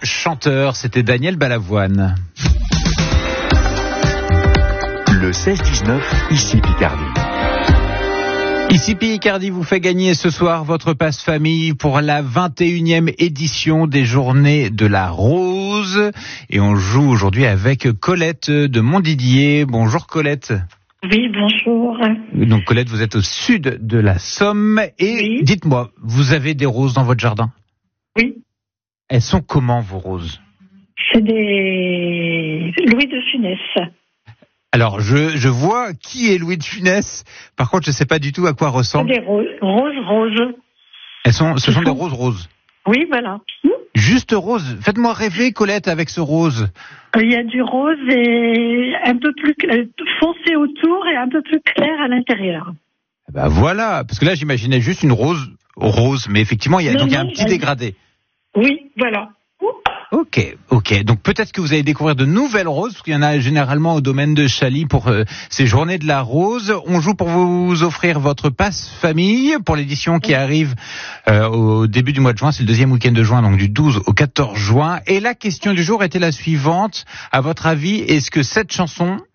chanteur, c'était Daniel Balavoine. Le 16-19, ici Picardie. Ici Picardie vous fait gagner ce soir votre passe famille pour la 21e édition des Journées de la Rose. Et on joue aujourd'hui avec Colette de Montdidier. Bonjour Colette. Oui, bonjour. Donc Colette, vous êtes au sud de la Somme. Et oui. Dites-moi, vous avez des roses dans votre jardin ? Oui. Elles sont comment vos roses ? C'est des Louis de Funès. Alors, je vois qui est Louis de Funès. Par contre, je ne sais pas du tout à quoi ressemble. C'est des roses. Ce sont des roses. Oui, voilà. Juste rose. Faites-moi rêver, Colette, avec ce rose. Il y a du rose et un peu plus foncé autour et un peu plus clair à l'intérieur. Ben voilà, parce que là, j'imaginais juste une rose, mais effectivement, il y a un petit dégradé. Oui, voilà. Ok. Donc peut-être que vous allez découvrir de nouvelles roses, parce qu'il y en a généralement au domaine de Chaly pour ces Journées de la Rose. On joue pour vous offrir votre passe famille pour l'édition qui arrive au début du mois de juin. C'est le deuxième week-end de juin, donc du 12 au 14 juin. Et la question du jour était la suivante. À votre avis, est-ce que cette chanson